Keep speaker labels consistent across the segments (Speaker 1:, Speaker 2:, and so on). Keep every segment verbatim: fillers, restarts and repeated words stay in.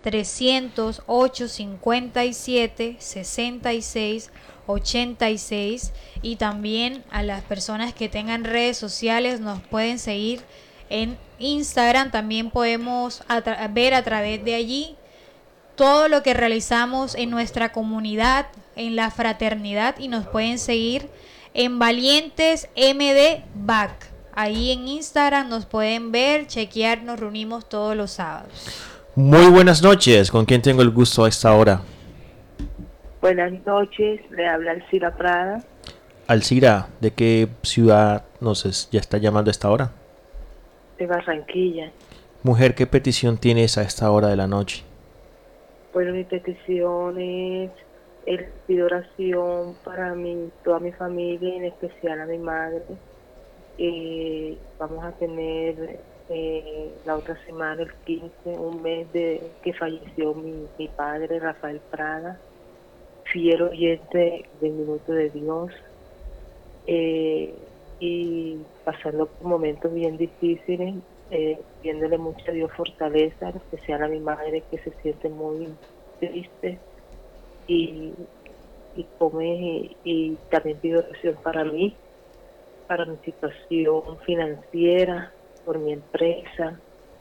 Speaker 1: trescientos ocho cincuenta y siete sesenta y seis ochenta y seis. Y también a las personas que tengan redes sociales nos pueden seguir en Instagram. También podemos atra- ver a través de allí todo lo que realizamos en nuestra comunidad, en la fraternidad, y nos pueden seguir en Valientes M D B A C. Ahí en Instagram nos pueden ver, chequear, nos reunimos todos los sábados.
Speaker 2: Muy buenas noches, ¿con quién tengo el gusto a esta hora?
Speaker 3: Buenas noches, le habla Alcira Prada.
Speaker 2: Alcira, ¿de qué ciudad nos es- ya está llamando a esta hora?
Speaker 3: De Barranquilla.
Speaker 2: Mujer, ¿qué petición tienes a esta hora de la noche?
Speaker 3: Bueno, mi petición es, el pido oración para mi, toda mi familia, y en especial a mi madre. Eh, vamos a tener eh, la otra semana, el quince, un mes de que falleció mi, mi padre, Rafael Prada, fiel oyente del Minuto de Dios, eh, y pasando por momentos bien difíciles, eh, pidiéndole mucho a Dios fortaleza, en especial a mi madre, que se siente muy triste, y, y come, y, y también pido oración para mí, para mi situación financiera, por mi empresa.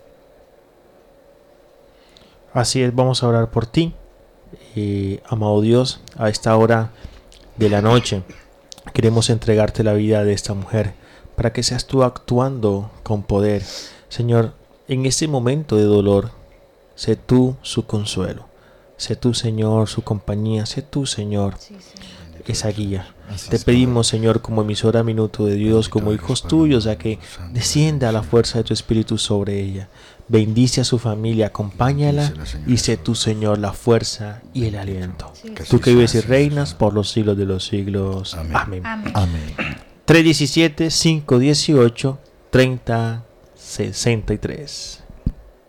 Speaker 2: Así es, vamos a orar por ti. Eh, amado Dios, a esta hora de la noche queremos entregarte la vida de esta mujer para que seas tú actuando con poder. Señor, en este momento de dolor, sé tú su consuelo. Sé tú, Señor, su compañía. Sé tú, Señor,
Speaker 1: Sí, Señor.
Speaker 2: esa guía. Te pedimos, Señor, como emisora Minuto de Dios, como hijos tuyos, a que descienda la fuerza de tu Espíritu sobre ella. Bendice a su familia, acompáñala y sé tú, Señor, la fuerza y el aliento.
Speaker 1: Sí,
Speaker 2: Tú que vives y reinas por los siglos de los siglos.
Speaker 4: Amén.
Speaker 2: Amén.
Speaker 1: Amén.
Speaker 4: Amén.
Speaker 2: tres uno siete, cinco uno ocho, tres cero seis tres.